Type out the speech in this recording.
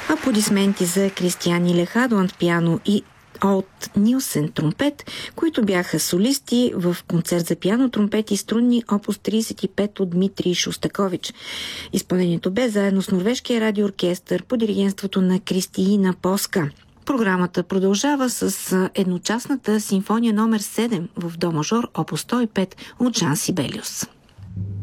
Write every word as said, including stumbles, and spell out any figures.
Аплодисменти за Кристиан Лехадуанд пиано и от Нилсен тромпет, които бяха солисти в концерт за пиано, тромпет и струнни опус тридесет и пет от Дмитрий Шостакович. Изпълнението бе заедно с Норвежкия радиооркестър по диригентството на Кристиина Поска. Програмата продължава с едночасната симфония номер седем в до мажор опус сто и пет от Жан Сибелиус.